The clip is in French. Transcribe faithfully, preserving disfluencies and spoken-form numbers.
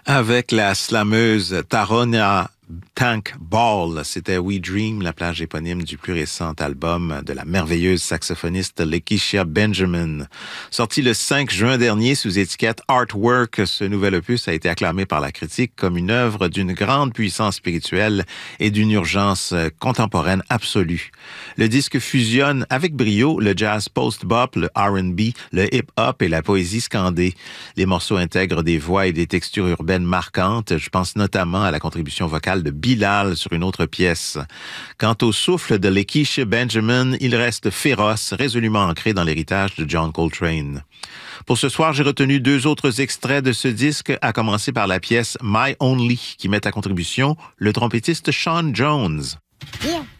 Avec la slameuse Tarona Tank Ball, c'était We Dream, la plage éponyme du plus récent album de la merveilleuse saxophoniste Lakecia Benjamin. Sorti le cinq juin dernier sous étiquette Artwork, ce nouvel opus a été acclamé par la critique comme une œuvre d'une grande puissance spirituelle et d'une urgence contemporaine absolue. Le disque fusionne avec brio le jazz post-bop, le R and B, le hip-hop et la poésie scandée. Les morceaux intègrent des voix et des textures urbaines marquantes. Je pense notamment à la contribution vocale de Bilal sur une autre pièce. Quant au souffle de Lakecia Benjamin, il reste féroce, résolument ancré dans l'héritage de John Coltrane. Pour ce soir, j'ai retenu deux autres extraits de ce disque, à commencer par la pièce My Only, qui met à contribution le trompettiste Sean Jones. Yeah.